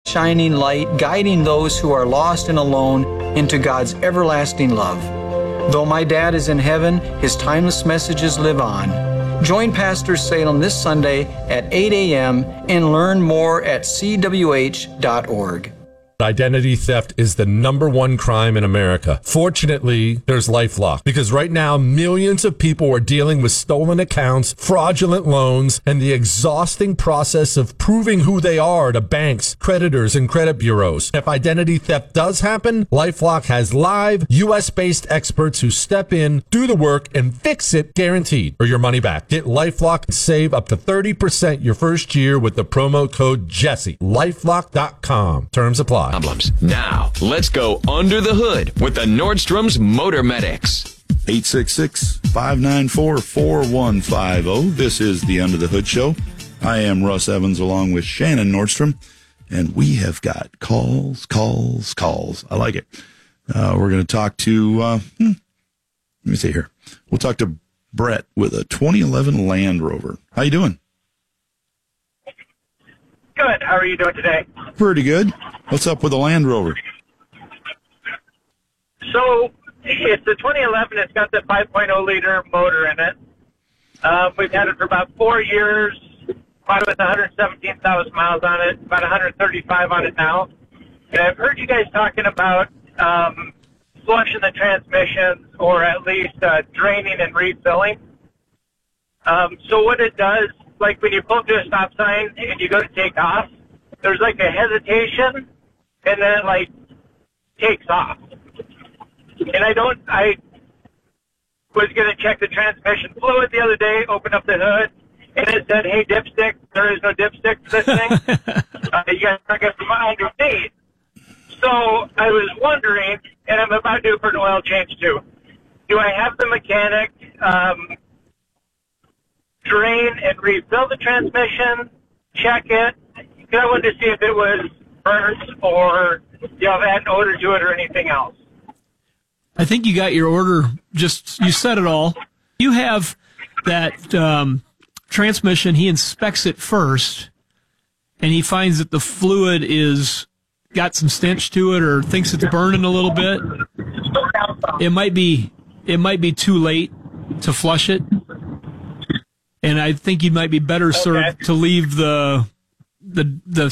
shining light, guiding those who are lost and alone into God's everlasting love. Though my dad is in heaven, his timeless messages live on. Join Pastor Salem this Sunday at 8 a.m. and learn more at cwh.org. Identity theft is the #1 crime in America. Fortunately, there's LifeLock, because right now millions of people are dealing with stolen accounts, fraudulent loans, and the exhausting process of proving who they are to banks, creditors, and credit bureaus. If identity theft does happen, LifeLock has live, U.S.-based experts who step in, do the work, and fix it guaranteed, or your money back. Get LifeLock and save up to 30% your first year with the promo code Jesse. LifeLock.com. Terms apply. Problems. Now, let's go under the hood with the Nordstrom's Motor Medics. 866-594-4150. This is the Under the Hood Show. I am Russ Evans along with Shannon Nordstrom, and we have got calls. I like it. We're going to talk to, let me see here. We'll talk to Brett with a 2011 Land Rover. How you doing? Good. How are you doing today? Pretty good. What's up with the Land Rover? So, it's the 2011. It's got the 5.0-liter motor in it. We've had it for about 4 years, bought it with 117,000 miles on it, about 135 on it now. And I've heard you guys talking about flushing the transmissions, or at least draining and refilling. So what it does, like when you pull to a stop sign and you go to take off, there's like a hesitation, and then it like takes off. And I was going to check the transmission fluid the other day, opened up the hood, and it said, hey, dipstick, there is no dipstick to this thing. You guys are going to come underneath. So I was wondering, and I'm about due for an oil change too, do I have the mechanic drain and refill the transmission, check it? I wanted to see if it was burnt or, add an odor to it or anything else. I think you got your order. You said it all. You have that transmission. He inspects it first, and he finds that the fluid is got some stench to it, or thinks it's burning a little bit. It might be too late to flush it, and I think you might be better served to leave the